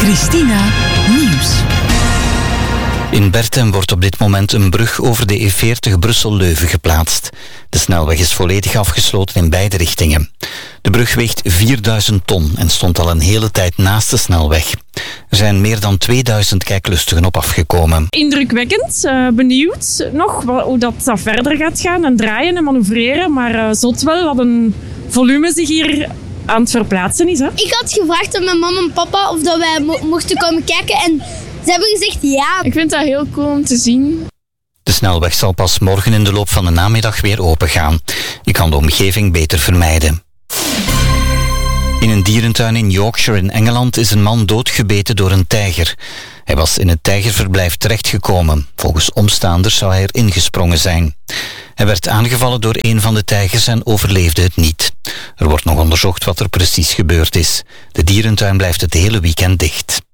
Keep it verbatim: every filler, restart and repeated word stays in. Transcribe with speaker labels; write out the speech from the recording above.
Speaker 1: Christina Nieuws.
Speaker 2: In Bertem wordt op dit moment een brug over de E veertig Brussel-Leuven geplaatst. De snelweg is volledig afgesloten in beide richtingen. De brug weegt vierduizend ton en stond al een hele tijd naast de snelweg. Er zijn meer dan tweeduizend kijklustigen op afgekomen.
Speaker 3: Indrukwekkend, uh, benieuwd nog wat, hoe dat, dat verder gaat gaan en draaien en manoeuvreren. Maar uh, zot wel wat een volume zich hier aan het verplaatsen is. Hè?
Speaker 4: Ik had gevraagd aan mijn mama en papa of dat wij mo- mochten komen kijken en ze hebben gezegd ja.
Speaker 5: Ik vind dat heel cool om te zien.
Speaker 2: De snelweg zal pas morgen in de loop van de namiddag weer opengaan. Je kan de omgeving beter vermijden. In een dierentuin in Yorkshire in Engeland is een man doodgebeten door een tijger. Hij was in het tijgerverblijf terechtgekomen. Volgens omstaanders zou hij erin gesprongen zijn. Hij werd aangevallen door een van de tijgers en overleefde het niet. Er wordt nog onderzocht wat er precies gebeurd is. De dierentuin blijft het hele weekend dicht.